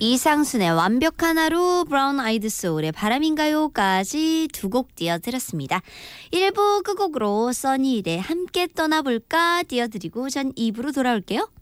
이상순의 완벽한 하루, 브라운 아이드 소울의 바람인가요까지 두 곡 띄워드렸습니다. 1부 끝곡으로 써니힐의 함께 떠나볼까 띄워드리고 전 2부로 돌아올게요.